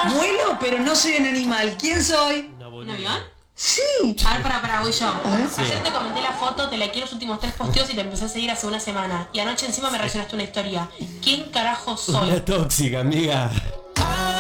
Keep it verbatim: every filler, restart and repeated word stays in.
Vuelo, pero no soy un animal. ¿Quién soy? ¿Un avión? Sí. A ver, para, para, voy yo. Sí. Ayer te comenté la foto, te la quiero los últimos tres posteos y te empecé a seguir hace una semana. Y anoche encima me reaccionaste una historia. ¿Quién carajo soy? Una tóxica, amiga.